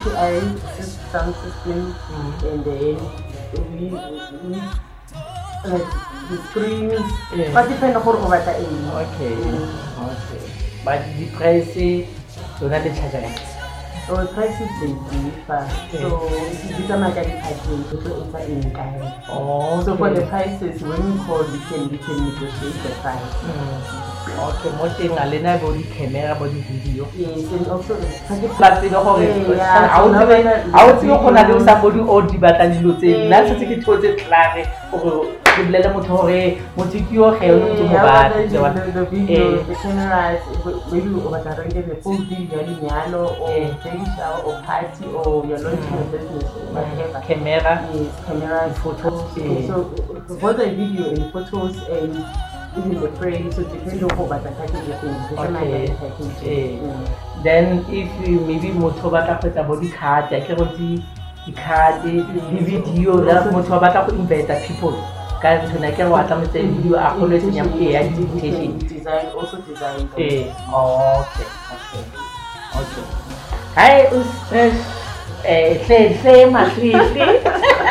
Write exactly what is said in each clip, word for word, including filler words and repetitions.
P I sound system, mm. and then we, we like the screens, yeah. But depend on what over the Okay, mm. Okay. But the price, you not the charge. So the price is they differ. So these are my package, so it's an income. Oh, so for the prices, when you call, you can you can negotiate the price. Mm. Okay, more thing alena body camera body video. Yes, and also plus the whole yeah. I would say I would say you can do somebody or the battle you say. That's what it was clare or the blele motho hore motho ki o ge o mo ba the video the camera maybe over the render the full video ya nyalo or baby shower or party or your launching a business whatever. Camera, yes, camera, photos. So for the video and photos and even the frame, so depends on what the package is. Okay. Okay. Mm. Then if you maybe motho ba ka fetsa body card, I can see the card, the video, that motho ba ka go invite people. Ka tsona ke wa tla metse video a go le tsenya e ya invitation. Design also design. Eh. Okay. Okay. Okay. Hi, us eh hle hle mahlile.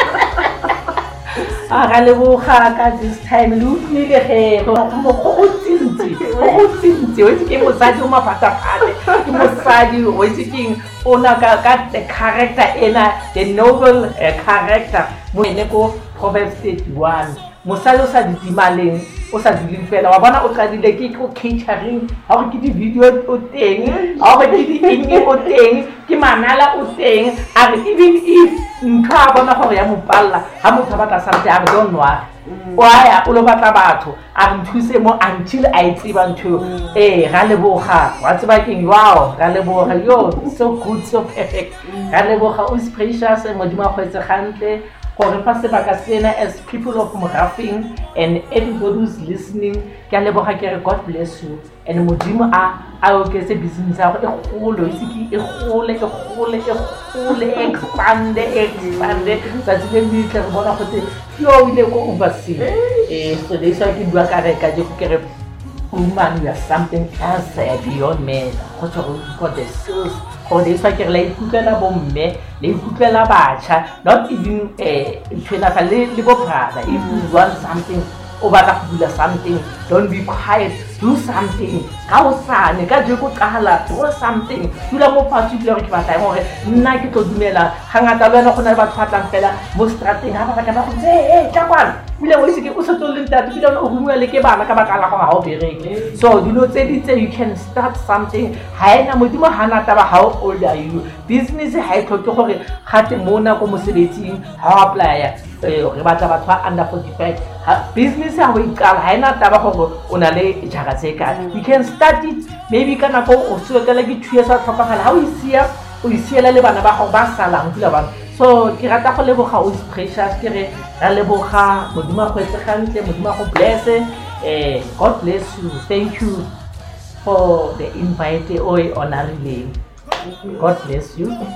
Aga le boga ka this time lu tlile ge go go tsintsi go tsintsi o ke mosadi o mapata pale ke mosadi o itse ona ka ka the character ena the noble uh, character mo ene ko Proverbs thirty-one mosadi o sa ditimaleng o sa dileng fela wa bona o qadile ke go catering ha go ke di video o teng ha go ke di eng o teng ke manala o teng are even if nka bona gore ya mopalla ha motho ba ka sa a don't know wa ya o lo batla batho a nthuse mo until I tsiba ntho eh ga leboga wa tsiba keng wow ga leboga yo so good so perfect ga leboga o precious modimo go etse gantle gore fa se baka sena as people of Morafeng and everybody who's listening ke a leboga ke re God bless you and modimo a a o ke se business ya go e golo isiki e gole e gole e gole expand expand sa tsile mitla go bona gote yo ile go oversee eh so they say ke bua ka re ka je go kere woman you are something else beyond man go tsho go the source go dey sa ke la ikutlela bomme le ikutlela batjha not even eh tshena ka le le bo brother if you want something o ba ka bula something don't be quiet do something ka o sane ka je go qala do something dula mo fatshe le re ke batla gore nna ke tlo dumela hangata le go na le batho batlang fela mo strategy ha ba ka ba go eh ka kwana ile o itse ke o setlo le ntata ke le o bua le ke bana ka baka la go ha o bereke so dilo tse di tse you can start something ha ena modimo hana taba how old are you business ha e tlhoke gore gate mona go mosebetsing ha apply re batla batho ba under forty-five business ha o ikala ha ena taba gore o na le jaga tse ka you can start it maybe kana go o swetela ke two years a tlhokagala ha o isia o isiela le bana ba go ba salang dula bana so ke rata go leboga o precious ke re ra leboga modimo go etse gantle modimo go bless eh God bless you thank you for the invite o honoring God bless you.